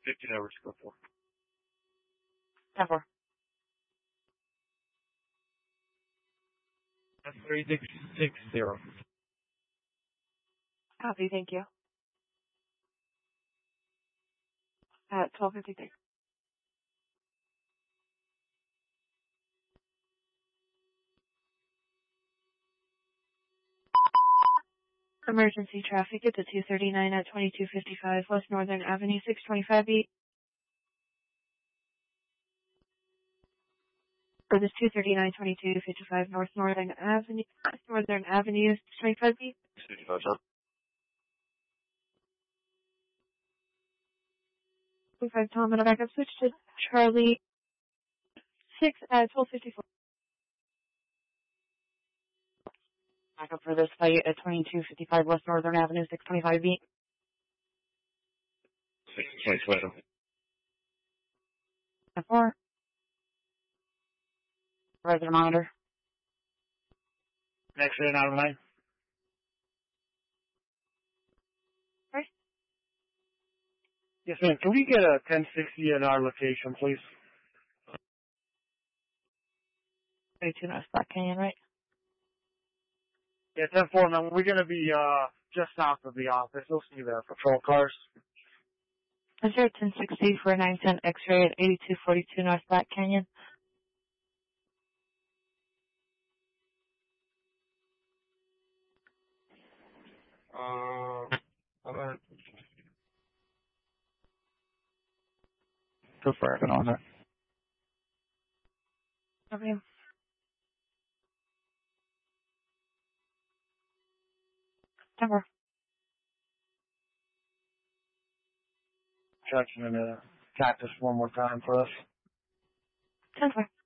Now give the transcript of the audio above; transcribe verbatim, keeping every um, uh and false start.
fifteen hours to go for. ten four. That's three six six zero. Copy, thank you. At twelve fifty-six. Emergency traffic at the two thirty-nine at twenty-two fifty-five West Northern Avenue, six twenty-five B. For this two thirty-nine twenty-two fifty-five North Northern Avenue, West Northern Avenue, six twenty-five B. fifty-five, John. twenty-five Tom, and a backup switch to Charlie six at twelve fifty-four. Backup for this flight at twenty-two fifty-five West Northern Avenue, six twenty-five B. six twenty-five. ten four. Resident monitor. Next in out of line. Right. Yes, ma'am. Can we get a ten sixty in our location, please? thirty-two North Black Canyon, right? Yeah, ten four, man. We're going to be uh just south of the office. We'll see there. Patrol cars. Is there a ten sixty for a nine ten X-ray at eighty-two forty-two North Black Canyon? Uh, I'm going to go for it on that. Okay. Denver. Checking into cactus one more time for us. ten four.